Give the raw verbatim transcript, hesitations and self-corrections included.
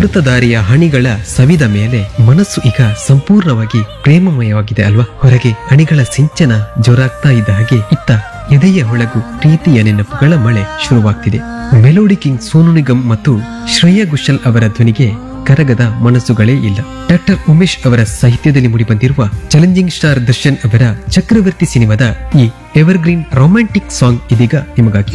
ಅಮೃತಧಾರಿಯ ಹಣಿಗಳ ಸವಿದ ಮೇಲೆ ಮನಸ್ಸು ಈಗ ಸಂಪೂರ್ಣವಾಗಿ ಪ್ರೇಮಮಯವಾಗಿದೆ ಅಲ್ವಾ. ಹೊರಗೆ ಹಣಿಗಳ ಸಿಂಚನ ಜೋರಾಗ್ತಾ ಇದ್ದ ಹಾಗೆ ಇತ್ತ ಎದೆಯ ಒಳಗು ಪ್ರೀತಿಯ ನೆನಪುಗಳ ಮಳೆ ಶುರುವಾಗ್ತಿದೆ. ಮೆಲೋಡಿ ಕಿಂಗ್ ಸೋನು ನಿಗಮ್ ಮತ್ತು ಶ್ರೇಯಾ ಘೋಷಾಲ್ ಅವರ ಧ್ವನಿಗೆ ಕರಗದ ಮನಸ್ಸುಗಳೇ ಇಲ್ಲ. ಡಾಕ್ಟರ್ ಉಮೇಶ್ ಅವರ ಸಾಹಿತ್ಯದಲ್ಲಿ ಮೂಡಿಬಂದಿರುವ ಚಾಲೆಂಜಿಂಗ್ ಸ್ಟಾರ್ ದರ್ಶನ್ ಅವರ ಚಕ್ರವರ್ತಿ ಸಿನಿಮಾದ ಈ ಎವರ್ಗ್ರೀನ್ ರೊಮ್ಯಾಂಟಿಕ್ ಸಾಂಗ್ ಇದೀಗ ನಿಮಗಾಗಿ